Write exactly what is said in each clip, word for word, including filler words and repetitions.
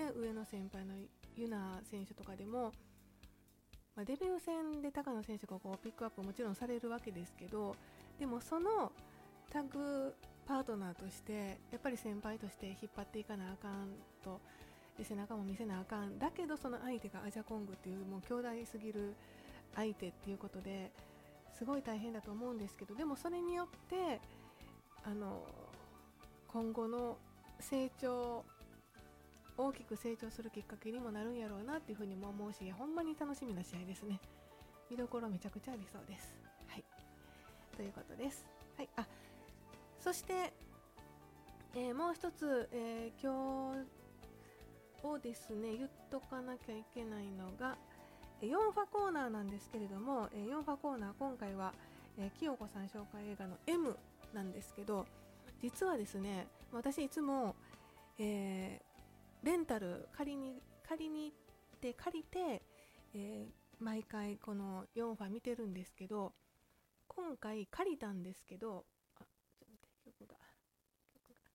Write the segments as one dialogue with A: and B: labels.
A: ね、上の先輩のユナ選手とかでも、まあ、デビュー戦で高野選手がこうピックアップもちろんされるわけですけど、でもそのタッグパートナーとしてやっぱり先輩として引っ張っていかなあかんと、で背中も見せなあかん、だけどその相手がアジャコングっていうもう強大すぎる相手っていうことですごい大変だと思うんですけど、でもそれによってあの今後の成長、大きく成長するきっかけにもなるんやろうなっていうふうにも思うし、ほんまに楽しみな試合ですね。見どころめちゃくちゃありそうです。はい、ということです。はい、あそして、えー、もう一つ、えー、今日をですね言っとかなきゃいけないのがよんファコーナーなんですけれども、えー、よんファコーナー今回は、えー、清子さん紹介映画の エム なんですけど、実はですね私いつも、えーレンタル借りに借りに行って借りて、えー、毎回このよんファ見てるんですけど、今回借りたんですけど、あちょっと待って曲が曲が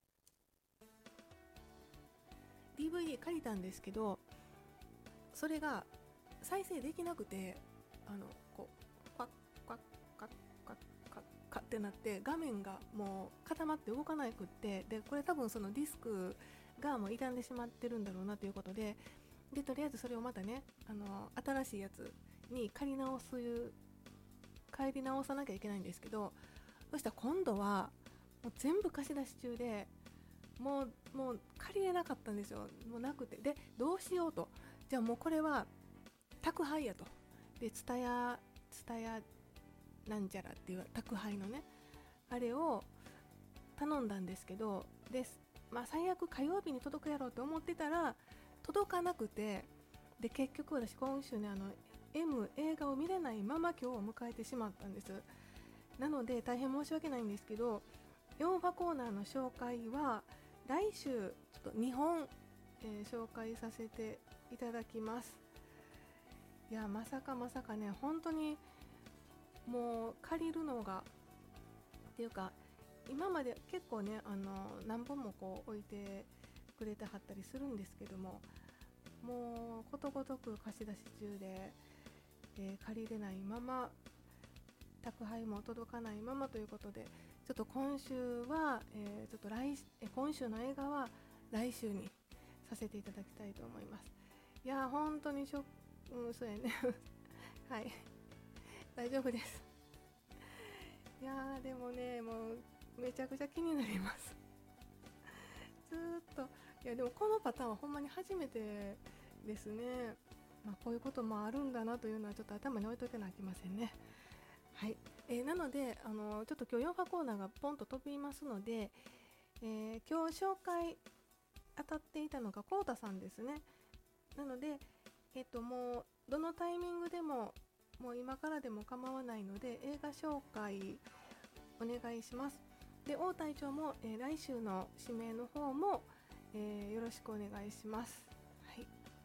A: ディーブイディー 借りたんですけど、それが再生できなくて、あのこうカッカッカッカッカッカッってなって画面がもう固まって動かなくって、でこれ多分そのディスクがもう傷んでしまってるんだろうなということで、でとりあえずそれをまたね、あの新しいやつに借り直す帰り直さなきゃいけないんですけど、そしたら今度はもう全部貸し出し中で、もうもう借りれなかったんですよ。もうなくて、でどうしようと、じゃあもうこれは宅配やと、でツタヤツタヤなんちゃらっていう宅配のねあれを頼んだんですけど、でまあ、最悪火曜日に届くやろうと思ってたら届かなくて、で結局私今週ねあの M 映画を見れないまま今日を迎えてしまったんです。なので大変申し訳ないんですけど、よんファコーナーの紹介は来週ちょっとにほん、えー、紹介させていただきます。いやまさかまさかね、本当にもう借りるのがっていうか、今まで結構ねあの何本もこう置いてくれてはったりするんですけども、もうことごとく貸し出し中で、えー、借りれないまま、宅配も届かないままということで、ちょっと今週は、えー、ちょっと来え今週の映画は来週にさせていただきたいと思います。いや本当にショック、うん、そうやねはい大丈夫です。いやでもねもうめちゃくちゃ気になりますずーっと。いやでもこのパターンはほんまに初めてですね。まあ、こういうこともあるんだなというのはちょっと頭に置いとけなきませんね。はい、えー、なのであのちょっと今日よんファコーナーがポンと飛びますので、えー、今日紹介当たっていたのがコウタさんですね。なので、えっと、もうどのタイミングでももう今からでも構わないので映画紹介お願いします。で王隊長も、えー、来週の指名の方も、えー、よろしくお願いします。はい、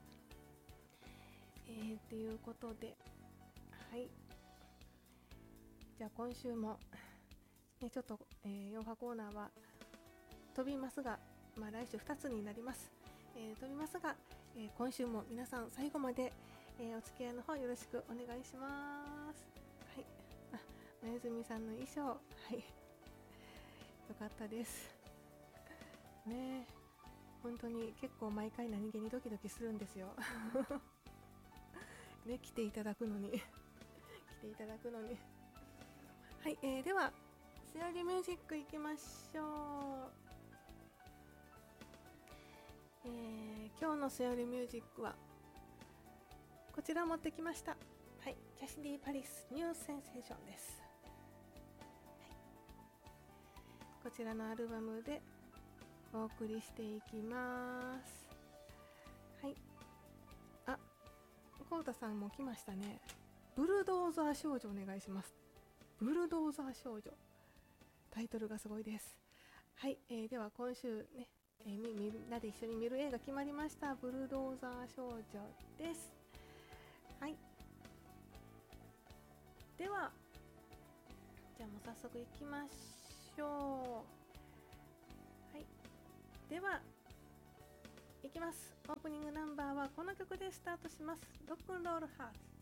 A: えー、ということで、はい、じゃあ今週も、ね、ちょっと、えー、よんファコーナーは飛びますが、まあ、来週ふたつになります。えー、飛びますが、えー、今週も皆さん最後まで、えー、お付き合いの方よろしくお願いします。はい、あ、まゆずみさんの衣装、はい、よかったですね。本当に結構毎回何気にドキドキするんですよね、来ていただくのに来ていただくのにはい、えー、ではセオリーミュージックいきましょう。えー、今日のセオリーミュージックはこちら持ってきました。はい、キャシディ・パリスニューセンセーションです。はい、こちらのアルバムでお送りしていきます。はい、あ、コウタさんも来ましたね。ブルドーザー少女お願いします。ブルドーザー少女、タイトルがすごいです。はい、えー、では今週ね、えー、み, みんなで一緒に見る映画決まりました。ブルドーザー少女です。はい、ではじゃあもう早速いきましょう。はい、ではいきます。オープニングナンバーはこの曲でスタートします。ロックンロールハーツ。